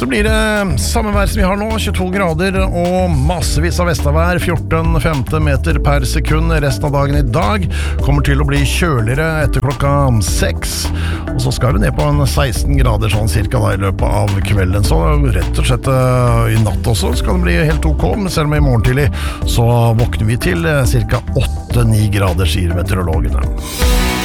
Så blir det samme vær som vi har nå, 22 grader og massevis av vestavær, 14-15 meter per sekund. Resten av dagen i dag kommer til å bli kjøligere etter klokka 6, og så skal det ned på en 16 grader sånn cirka da i løpet av kvelden. Så rett og slett i natt også skal det bli helt ok, men selv om i morgen tidlig så våkner vi til cirka 8-9 grader, sier meteorologene.